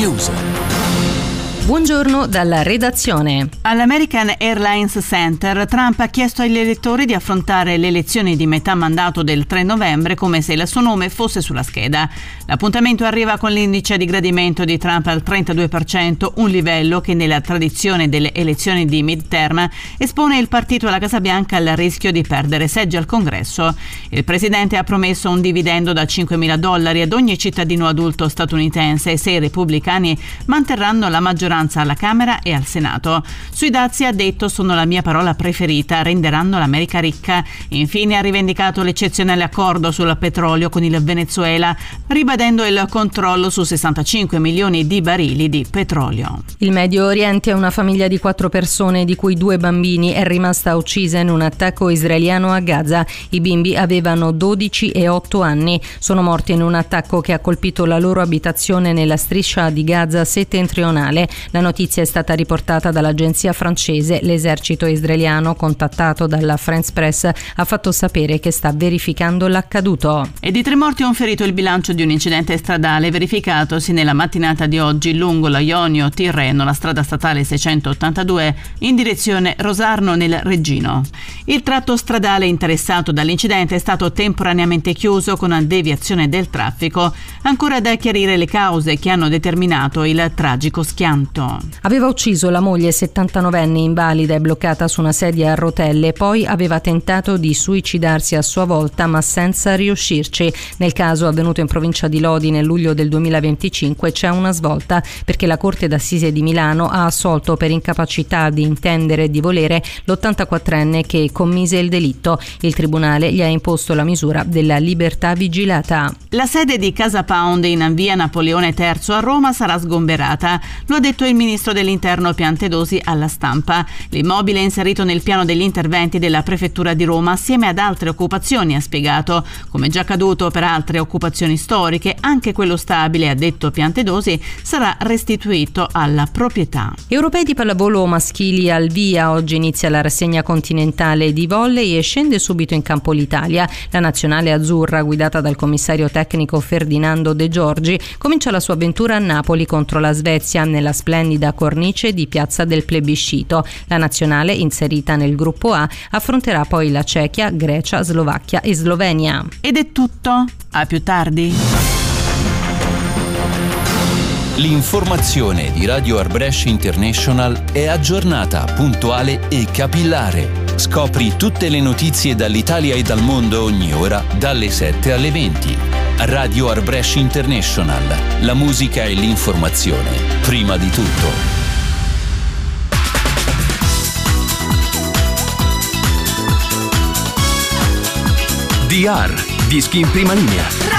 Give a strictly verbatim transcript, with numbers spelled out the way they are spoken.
News. Buongiorno dalla redazione. All'American Airlines Center, Trump ha chiesto agli elettori di affrontare le elezioni di metà mandato del tre novembre come se il suo nome fosse sulla scheda. L'appuntamento arriva con l'indice di gradimento di Trump al trentadue per cento, un livello che nella tradizione delle elezioni di midterm espone il partito alla Casa Bianca al rischio di perdere seggi al Congresso. Il presidente ha promesso un dividendo da cinquemila dollari ad ogni cittadino adulto statunitense se i repubblicani manterranno la maggioranza alla Camera e al Senato. Sui dazi ha detto: sono la mia parola preferita, renderanno l'America ricca. Infine ha rivendicato l'eccezionale accordo sul petrolio con il Venezuela, ribadendo il controllo su sessantacinque milioni di barili di petrolio. Il Medio Oriente, una famiglia di quattro persone, di cui due bambini, è rimasta uccisa in un attacco israeliano a Gaza. I bimbi avevano dodici e otto anni. Sono morti in un attacco che ha colpito la loro abitazione nella striscia di Gaza settentrionale. La notizia è stata riportata dall'agenzia francese. L'esercito israeliano, contattato dalla France Press, ha fatto sapere che sta verificando l'accaduto. E di tre morti e un ferito il bilancio di un incidente stradale verificatosi nella mattinata di oggi lungo la Ionio-Tirreno, la strada statale seicentottantadue in direzione Rosarno nel Reggino. Il tratto stradale interessato dall'incidente è stato temporaneamente chiuso con una deviazione del traffico. Ancora da chiarire le cause che hanno determinato il tragico schianto. Aveva ucciso la moglie settantanovenne invalida e bloccata su una sedia a rotelle, poi aveva tentato di suicidarsi a sua volta ma senza riuscirci. Nel caso avvenuto in provincia di Lodi nel luglio del duemilaventicinque c'è una svolta, perché la Corte d'Assise di Milano ha assolto per incapacità di intendere e di volere l'ottantaquattrenne che commise il delitto. Il tribunale gli ha imposto la misura della libertà vigilata. La sede di Casa Pound in via Napoleone terzo a Roma sarà sgomberata. Lo ha detto il ministro dell'Interno Piantedosi alla Stampa. L'immobile è inserito nel piano degli interventi della prefettura di Roma assieme ad altre occupazioni, ha spiegato. Come già accaduto per altre occupazioni storiche, anche quello stabile, ha detto Piantedosi, sarà restituito alla proprietà. Europei di pallavolo maschili al via. Oggi inizia la rassegna continentale di volley e scende subito in campo l'Italia. La nazionale azzurra, guidata dal commissario tecnico Ferdinando De Giorgi, comincia la sua avventura a Napoli contro la Svezia nella splendida cornice di Piazza del Plebiscito. La nazionale, inserita nel gruppo A, affronterà poi la Cechia, Grecia, Slovacchia e Slovenia. Ed è tutto. A più tardi. L'informazione di Radio Arbresh International è aggiornata, puntuale e capillare. Scopri tutte le notizie dall'Italia e dal mondo ogni ora, dalle sette alle venti. Radio Arbresh International. La musica e l'informazione, prima di tutto. D R, dischi in prima linea.